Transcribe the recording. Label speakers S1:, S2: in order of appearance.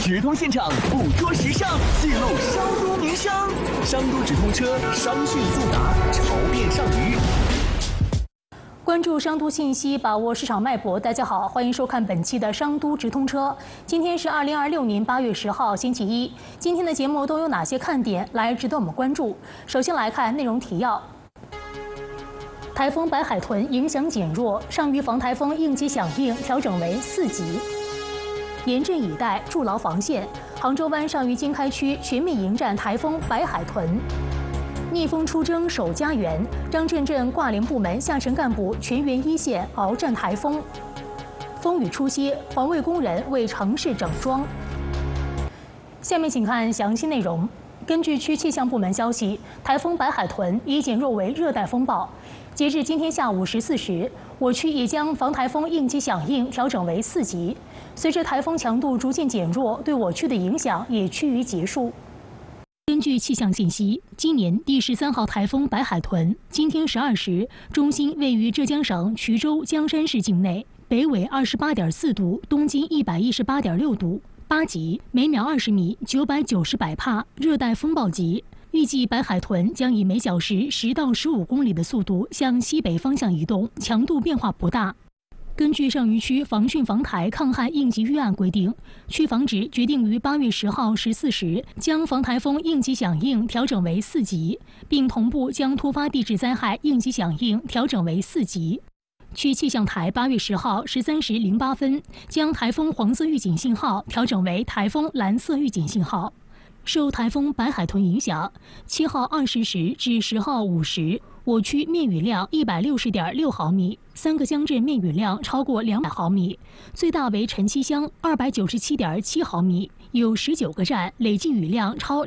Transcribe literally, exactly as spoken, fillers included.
S1: 直通现场，捕捉时尚，记录商都名声。商都直通车，商讯速达，潮变上鱼。
S2: 关注商都信息，把握市场脉搏。大家好，欢迎收看本期的商都直通车。今天是二零二六年八月十号，星期一。今天的节目都有哪些看点来值得我们关注？首先来看内容提要。台风白海豚影响减弱，上虞防台风应急响应调整为四级。严阵以待，筑牢防线。杭州湾上虞经开区全面迎战台风白海豚。逆风出征守家园，张镇镇挂联部门下沉干部全员一线鏖战台风。风雨初歇，环卫工人为城市整装。下面请看详细内容。根据区气象部门消息，台风白海豚已减弱为热带风暴。截至今天下午十四时，我区已将防台风应急响应调整为四级。随着台风强度逐渐减弱，对我区的影响也趋于结束。根据气象信息，今年第十三号台风白海豚今天十二时，中心位于浙江省衢州江山市境内，北纬二十八点四度，东经一百一十八点六度，八级，每秒二十米，九百九十百帕，热带风暴级。预计白海豚将以每小时十到十五公里的速度向西北方向移动，强度变化不大。根据上虞区防汛防台抗旱应急预案规定，区防指决定于八月十号十四时将防台风应急响应调整为四级，并同步将突发地质灾害应急响应调整为四级。区气象台八月十号十三时零八分将台风黄色预警信号调整为台风蓝色预警信号。受台风白海豚影响，七号二十时至十号五时，我区面雨量一百六十点六毫米，三个乡镇面雨量超过两百毫米，最大为陈溪乡二百九十七点七毫米，有十九个站累计雨量超